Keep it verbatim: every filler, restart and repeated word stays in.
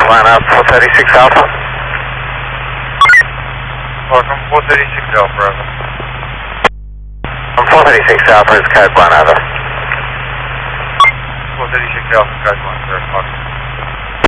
Atlanta, four thirty-six Alpha. Welcome, four thirty-six Alpha, over. I'm four thirty-six Alpha, it's code one, over. four thirty-six Alpha, code one, zero five.